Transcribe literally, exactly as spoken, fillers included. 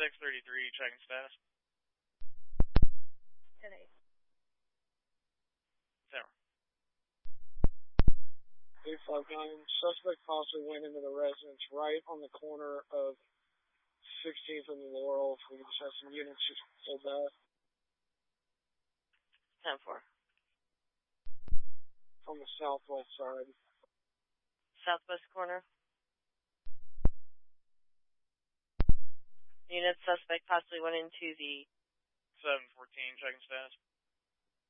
six thirty-three, checking status. ten eight. Zero. eight five nine, suspect possibly went into the residence right on the corner of sixteenth and Laurel. If we just have some units just hold that. ten four. On the southwest side. Southwest corner. Unit suspect possibly went into the seven fourteen, checking status.